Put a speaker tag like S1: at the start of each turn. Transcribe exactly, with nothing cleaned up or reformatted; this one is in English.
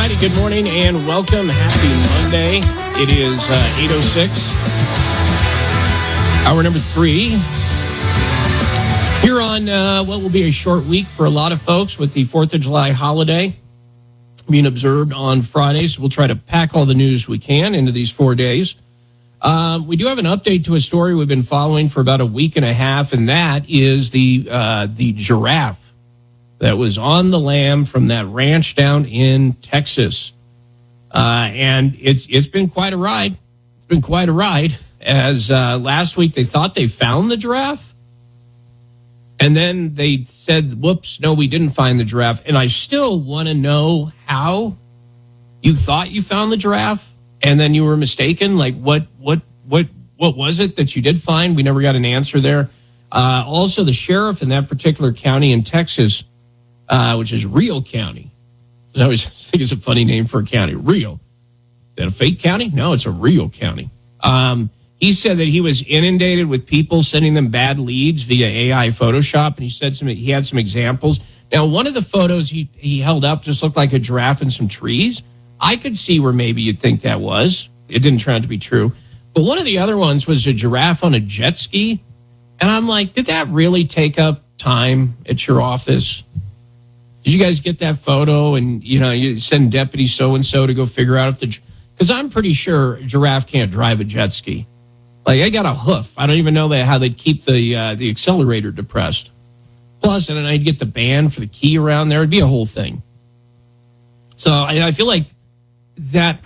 S1: righty, good morning and welcome. Happy Monday. It is uh, eight oh six, hour number three. Here on uh, what will be a short week for a lot of folks with the fourth of July holiday being observed on Fridays. We'll try to pack all the news we can into these four days. Um, we do have an update to a story we've been following for about a week and a half, and that is the uh, the giraffe that was on the lam from that ranch down in Texas. Uh, and it's it's been quite a ride. It's been quite a ride. As uh, last week they thought they found the giraffe, and then they said, whoops, no, we didn't find the giraffe. And I still want to know how you thought you found the giraffe and then you were mistaken. Like, what what what what was it that you did find? We never got an answer there. Uh, also, the sheriff in that particular county in Texas, uh, which is Real County. I always think it's a funny name for a county. Real. Is that a fake county? No, it's a real county. Um, he said that he was inundated with people sending them bad leads via A I Photoshop, and he said some, he had some examples. Now, one of the photos he, he held up just looked like a giraffe and some trees. I could see where maybe you'd think that was. It didn't turn out to be true. But one of the other ones was a giraffe on a jet ski. And I'm like, did that really take up time at your office? Did you guys get that photo and, you know, you send deputy so-and-so to go figure out if the... Because I'm pretty sure a giraffe can't drive a jet ski. Like, I got a hoof. I don't even know that how they'd keep the uh, the accelerator depressed. Plus, and then I'd get the band for the key around there. It'd be a whole thing. So I, I feel like that